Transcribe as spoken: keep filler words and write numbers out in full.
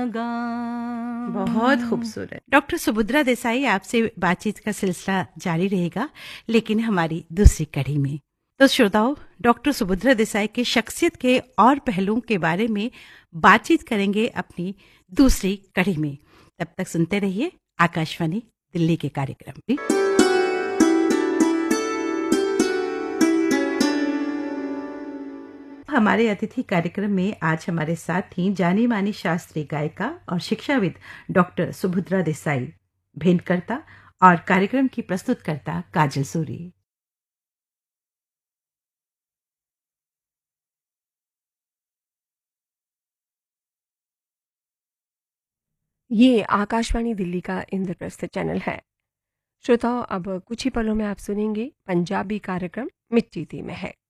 गाऊं। बहुत खूबसूरत। डॉक्टर सुभद्रा देसाई, आपसे बातचीत का सिलसिला जारी रहेगा, लेकिन हमारी दूसरी कड़ी में। तो श्रोताओं, डॉक्टर सुभद्रा देसाई की शख्सियत के और पहलुओं के बारे में बातचीत करेंगे अपनी दूसरी कड़ी में। तब तक सुनते रहिए आकाशवाणी दिल्ली के कार्यक्रम भी। हमारे अतिथि कार्यक्रम में आज हमारे साथ थी जानी मानी शास्त्रीय गायिका और शिक्षाविद डॉक्टर सुभद्रा देसाई, भेंटकर्ता और कार्यक्रम की प्रस्तुतकर्ता काजल सूरी। ये आकाशवाणी दिल्ली का इंद्रप्रस्थ चैनल है। श्रोताओं, अब कुछ ही पलों में आप सुनेंगे पंजाबी कार्यक्रम मिट्टी दी महक।